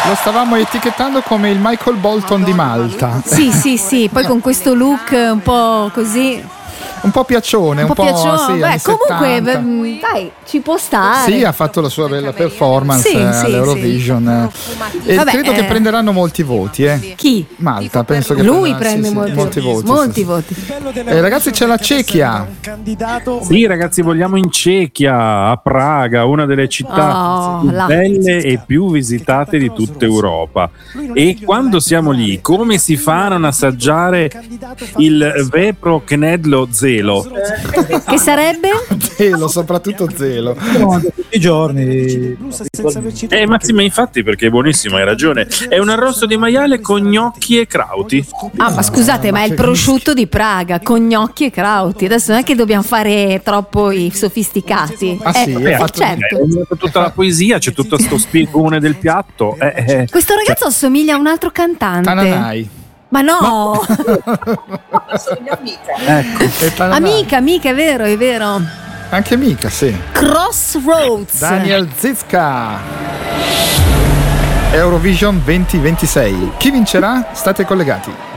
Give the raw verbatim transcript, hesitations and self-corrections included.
Lo stavamo etichettando come il Michael Bolton di Malta. Sì, sì, sì, poi con questo look un po' così. Un po' piaccione, un, un po', po' piaccione. Sì, Beh, comunque, beh, dai, ci può stare. Sì, ha fatto la sua bella performance sì, eh, sì, all'Eurovision. Sì. E Vabbè, credo eh... che prenderanno molti voti. Eh. Chi? Malta, penso che lui prenda, prende sì, molti, sì, molti voti. Molti sì, voti. Sì. Eh, ragazzi, c'è la Cechia. Sì, ragazzi, vogliamo in Cechia, a Praga, una delle città oh, più là. belle e più visitate di tutta Europa. E quando siamo lì, come si fa a non assaggiare il Vepro Knedlo Zelo? Che sarebbe? Zelo, soprattutto zelo. Tutti i giorni. Eh, ma sì, ma infatti, perché è buonissimo, hai ragione. È un arrosto di maiale con gnocchi e crauti. Ah, ma scusate, ma è il prosciutto di Praga con gnocchi e crauti. Adesso non è che dobbiamo fare troppo i sofisticati. Ah, sì, eh, è fatto- certo. C'è tutta la poesia, c'è tutto sto spiegone del piatto. Eh, eh. Questo ragazzo assomiglia a un altro cantante. Tananai. Ma no! Ecco. E Tananai. Amica, amica, è vero, è vero. Anche mica, sì. Crossroads. Daniel Zizka. Eurovision duemilaventisei. Chi vincerà? State collegati.